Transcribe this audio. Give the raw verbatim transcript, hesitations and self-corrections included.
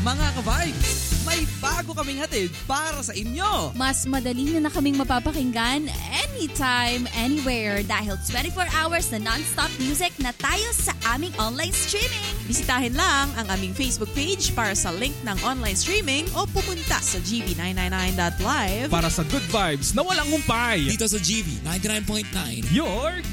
Mga ka-vibes, may bago kaming hatid para sa inyo. Mas madali nyo na kaming mapapakinggan anytime, anywhere dahil twenty-four hours na non-stop music na tayo sa aming online streaming. Bisitahin lang ang aming Facebook page para sa link ng online streaming o pumunta sa g b nine ninety-nine dot live para sa good vibes na walang humpay. Dito sa G B ninety-nine point nine, your